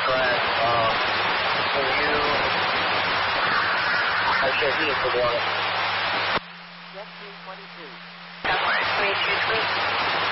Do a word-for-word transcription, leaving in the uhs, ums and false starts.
correct. Um, can you... I should be for the Jet two twenty-two. Southwest three two three.